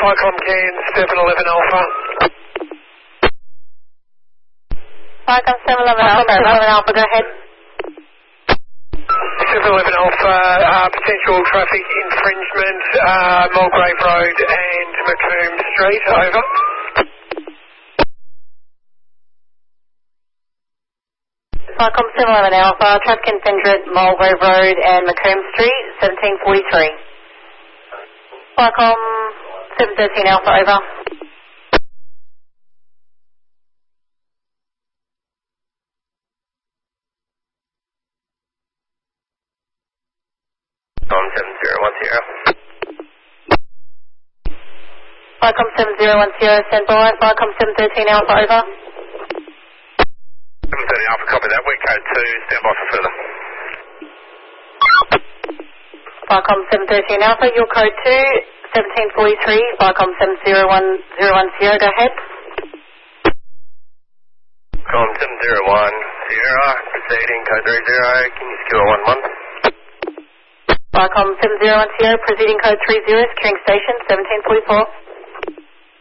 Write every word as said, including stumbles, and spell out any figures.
Flycom Cairns, seven eleven Alpha. Flycom seven eleven Alpha, seven eleven Alpha, go ahead. seven eleven Alpha, uh, potential traffic infringement, uh, Mulgrave Road and Macomb Street, over. Flycom seven eleven Alpha, traffic infringement, Mulgrave Road and Macomb Street, seventeen forty-three. Flycom seven thirteen Alpha, over. Flycom seven zero one zero. Flycom seven zero one zero, stand by. Flycom seven thirteen Alpha, over. seven thirteen Alpha, copy that. Wind code two, stand by for further. Flycom seven thirteen Alpha, your code two, seventeen forty-three. Flycom seven zero one zero one zero, go ahead. Flycom seven zero one Sierra, proceeding code three zero, can you secure one one? Flycom seven zero one zero, proceeding code three zero, securing station, seventeen forty-four.